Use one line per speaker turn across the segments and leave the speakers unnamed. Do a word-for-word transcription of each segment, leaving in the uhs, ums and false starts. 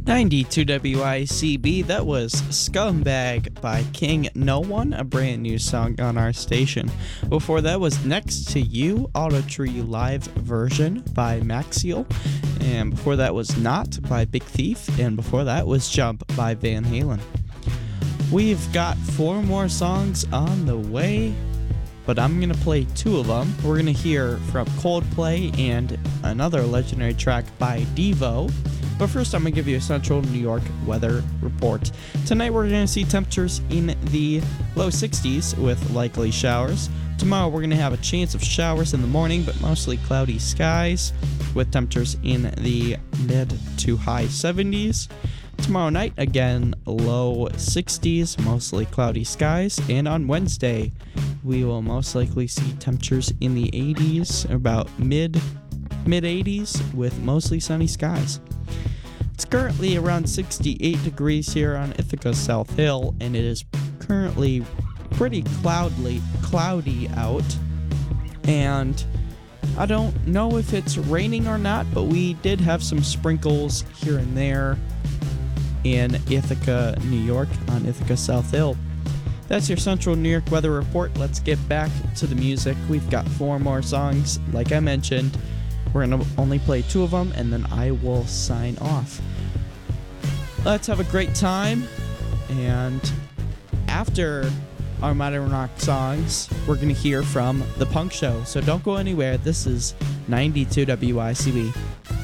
ninety-two W I C B, that was Scumbag by King No One, a brand new song on our station. Before that was Next to You, Autotree live version by Maxiel. And before that was Not by Big Thief. And before that was Jump by Van Halen. We've got four more songs on the way, but I'm going to play two of them. We're going to hear from Coldplay and another legendary track by Devo. But first, I'm going to give you a central New York weather report. Tonight, we're going to see temperatures in the low sixties with likely showers. Tomorrow, we're going to have a chance of showers in the morning, but mostly cloudy skies with temperatures in the mid to high seventies. Tomorrow night, again, low sixties, mostly cloudy skies. And on Wednesday, we will most likely see temperatures in the eighties, about mid, mid eighties with mostly sunny skies. It's currently around sixty-eight degrees here on Ithaca South Hill, and it is currently pretty cloudly, cloudy out. And I don't know if it's raining or not, but we did have some sprinkles here and there in Ithaca, New York, on Ithaca South Hill. That's your Central New York weather report. Let's get back to the music. We've got four more songs, like I mentioned. We're going to only play two of them, and then I will sign off. Let's have a great time. And after our modern rock songs, we're going to hear from The Punk Show. So don't go anywhere. This is ninety-two W I C B.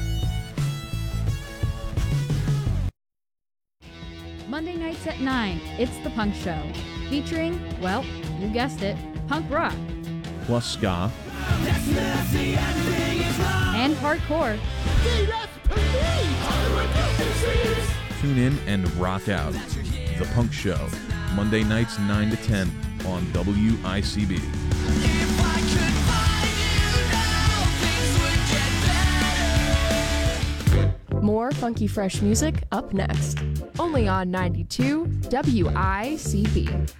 Monday nights at nine, it's The Punk Show. Featuring, well, you guessed it, punk rock.
Plus ska.
And hardcore.
Tune in and rock out. The Punk Show. Monday nights nine to ten on W I C B.
More funky fresh music up next. Only on ninety-two W I C B.